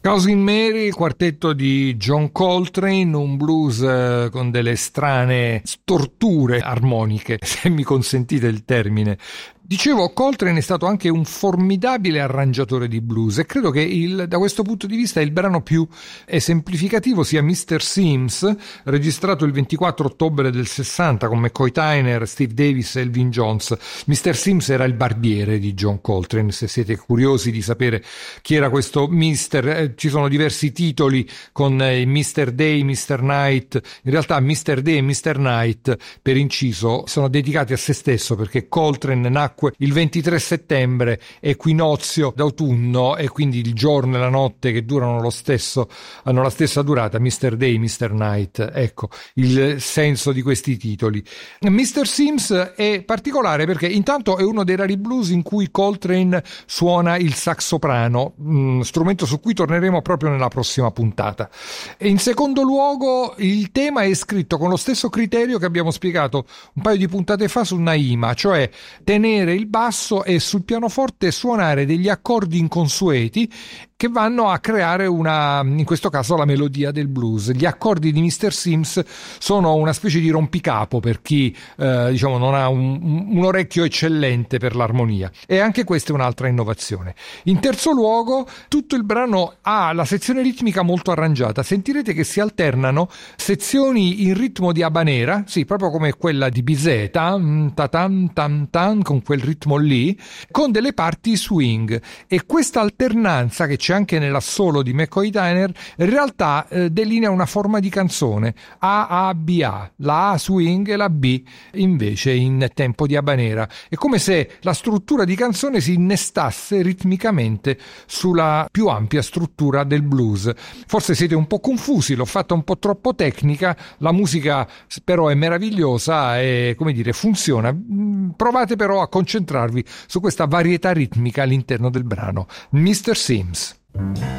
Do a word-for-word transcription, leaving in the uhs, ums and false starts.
Cousin Mary, il quartetto di John Coltrane, un blues eh, con delle strane storture armoniche, se mi consentite il termine. Dicevo, Coltrane è stato anche un formidabile arrangiatore di blues e credo che il, da questo punto di vista il brano più esemplificativo sia mister Sims, registrato il ventiquattro ottobre del sessanta con McCoy Tyner, Steve Davis e Elvin Jones. mister Sims era il barbiere di John Coltrane, se siete curiosi di sapere chi era questo mister, eh, ci sono diversi titoli con eh, mister Day, mister Night. In realtà mister Day e mister Night, per inciso, sono dedicati a se stesso, perché Coltrane nacque il ventitré settembre, equinozio d'autunno, e quindi il giorno e la notte che durano lo stesso, hanno la stessa durata, mister Day, mister Night. Ecco il senso di questi titoli. mister Sims è particolare perché intanto è uno dei rari blues in cui Coltrane suona il sax soprano, mh, strumento su cui torneremo proprio nella prossima puntata. E in secondo luogo il tema è scritto con lo stesso criterio che abbiamo spiegato un paio di puntate fa su Naima, cioè tenere il basso e sul pianoforte suonare degli accordi inconsueti che vanno a creare una, in questo caso, la melodia del blues. Gli accordi di mister Sims sono una specie di rompicapo per chi eh, diciamo non ha un, un orecchio eccellente per l'armonia, e anche questa è un'altra innovazione. In terzo luogo, tutto il brano ha la sezione ritmica molto arrangiata. Sentirete che si alternano sezioni in ritmo di habanera, sì, proprio come quella di Bizet, tam tam tam tam, con quel ritmo lì, con delle parti swing, e questa alternanza che c'è anche nell'assolo di McCoy Tyner in realtà eh, delinea una forma di canzone A A B A, la A swing e la B invece in tempo di habanera. È come se la struttura di canzone si innestasse ritmicamente sulla più ampia struttura del blues. Forse siete un po' confusi, l'ho fatta un po' troppo tecnica, la musica però è meravigliosa e, come dire, funziona. Provate però a concentrarvi su questa varietà ritmica all'interno del brano. mister Sims.